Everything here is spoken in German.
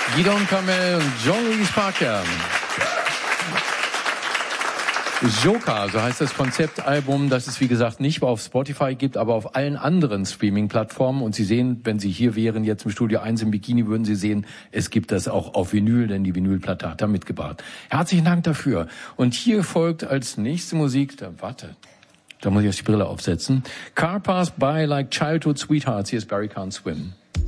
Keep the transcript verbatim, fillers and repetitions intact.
Gidon Kamel und Jean-Louis Parker. Joker, so heißt das Konzeptalbum, das es wie gesagt nicht auf Spotify gibt, aber auf allen anderen Streaming-Plattformen. Und Sie sehen, wenn Sie hier wären, jetzt im Studio eins im Bikini, würden Sie sehen, es gibt das auch auf Vinyl, denn die Vinylplatte hat er mitgebracht. Herzlichen Dank dafür. Und hier folgt als nächste Musik, da, warte, da muss ich jetzt die Brille aufsetzen. Car Pass By Like Childhood Sweethearts, hier ist Barry Can't Swim.